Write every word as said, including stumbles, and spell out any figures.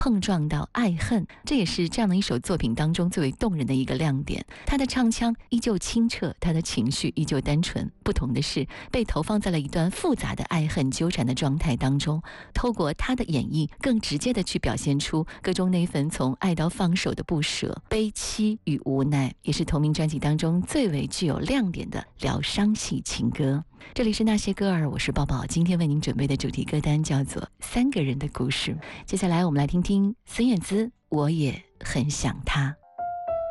碰撞到爱恨，这也是这样的一首作品当中最为动人的一个亮点。他的唱腔依旧清澈，他的情绪依旧单纯，不同的是被投放在了一段复杂的爱恨纠缠的状态当中，透过他的演绎更直接的去表现出歌中那份从爱到放手的不舍、悲戚与无奈，也是同名专辑当中最为具有亮点的疗伤系情歌。这里是那些歌儿，我是宝宝，今天为您准备的主题歌单叫做《三个人的故事》。接下来我们来听听孙燕姿《我也很想他》。